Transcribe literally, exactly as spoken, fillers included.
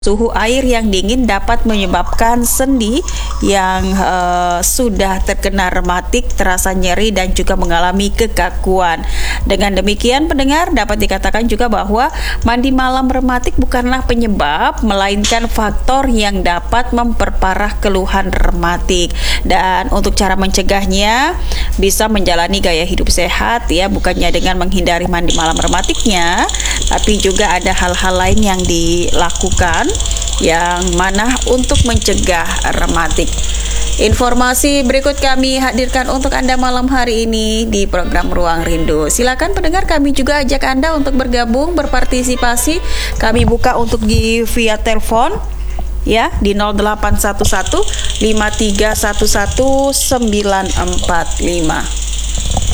Suhu air yang dingin dapat menyebabkan sendi yang uh, sudah terkena rematik terasa nyeri dan juga mengalami kekakuan. Dengan demikian, pendengar, dapat dikatakan juga bahwa mandi malam rematik bukanlah penyebab, melainkan faktor yang dapat memperparah keluhan rematik. Dan untuk cara mencegahnya, bisa menjalani gaya hidup sehat ya, bukannya dengan menghindari mandi malam rematiknya, tapi juga ada hal-hal lain yang dilakukan yang mana untuk mencegah rematik. Informasi berikut kami hadirkan untuk Anda malam hari ini di program Ruang Rindu. Silakan pendengar, kami juga ajak Anda untuk bergabung, berpartisipasi. Kami buka untuk di via telepon ya di nol delapan satu satu lima tiga satu satu sembilan empat lima.